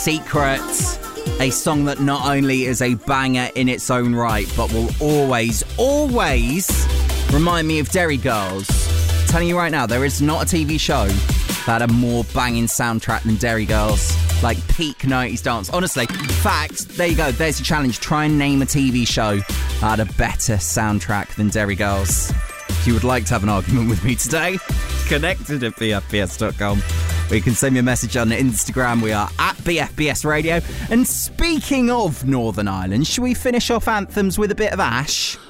Secret, a song that not only is a banger in its own right, but will always remind me of Derry Girls. I'm telling you right now, there is not a TV show that had a more banging soundtrack than Derry Girls. Like peak 90s dance. Honestly, fact, there you go. There's a challenge. Try and name a TV show that had a better soundtrack than Derry Girls. If you would like to have an argument with me today, connected at bfbs.com. Or you can send me a message on Instagram. We are at BFBS Radio. And speaking of Northern Ireland, should we finish off anthems with a bit of Ash?